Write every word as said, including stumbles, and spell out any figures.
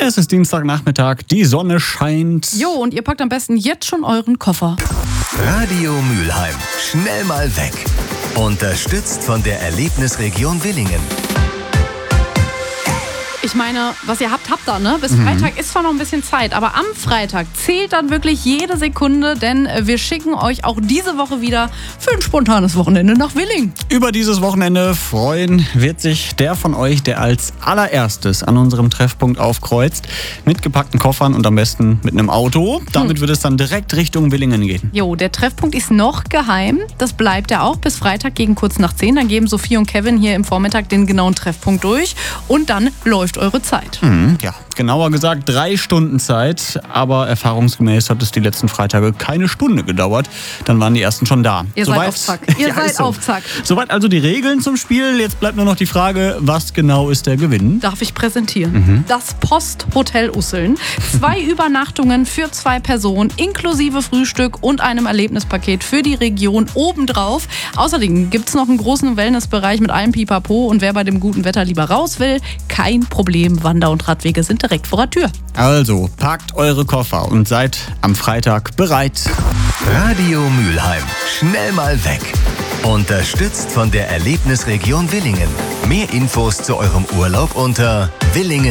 Es ist Dienstagnachmittag, die Sonne scheint. Jo, und ihr packt am besten jetzt schon euren Koffer. Radio Mülheim. Schnell mal weg. Unterstützt von der Erlebnisregion Willingen. Ich meine, was ihr habt, habt ihr, ne? Bis Freitag ist zwar noch ein bisschen Zeit, aber am Freitag zählt dann wirklich jede Sekunde, denn wir schicken euch auch diese Woche wieder für ein spontanes Wochenende nach Willingen. Über dieses Wochenende freuen wird sich der von euch, der als allererstes an unserem Treffpunkt aufkreuzt, mit gepackten Koffern und am besten mit einem Auto. Damit hm. wird es dann direkt Richtung Willingen gehen. Jo, der Treffpunkt ist noch geheim. Das bleibt ja auch bis Freitag gegen kurz nach zehn. Dann geben Sophie und Kevin hier im Vormittag den genauen Treffpunkt durch und dann läuft eure Zeit. Mhm, ja, genauer gesagt drei Stunden Zeit, aber erfahrungsgemäß hat es die letzten Freitage keine Stunde gedauert. Dann waren die ersten schon da. Ihr Soweit, seid auf Zack. Ihr ja, seid so. auf Zack. Soweit also die Regeln zum Spiel. Jetzt bleibt nur noch die Frage, was genau ist der Gewinn? Darf ich präsentieren? Mhm. Das Posthotel Usseln. Zwei Übernachtungen für zwei Personen, inklusive Frühstück und einem Erlebnispaket für die Region obendrauf. Außerdem gibt es noch einen großen Wellnessbereich mit allem Pipapo. Und wer bei dem guten Wetter lieber raus will, kein Problem. Wander- und Radwege sind direkt vor der Tür. Also, packt eure Koffer und seid am Freitag bereit. Radio Mülheim. Schnell mal weg. Unterstützt von der Erlebnisregion Willingen. Mehr Infos zu eurem Urlaub unter willingen